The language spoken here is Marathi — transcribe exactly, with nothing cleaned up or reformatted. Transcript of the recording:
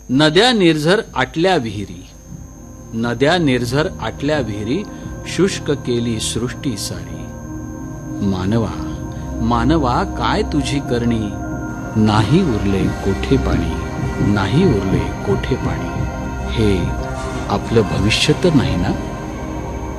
नद्या निर्झर आटल्या विहिरी, नद्या निर्झर आटल्या विहिरी, शुष्क केली सृष्टी सारी. मानवा मानवा काय तुझी करणी, नाही उरले कोठे पाणी, नाही उरले कोठे पाणी. हे आपलं भविष्य तर नाही ना.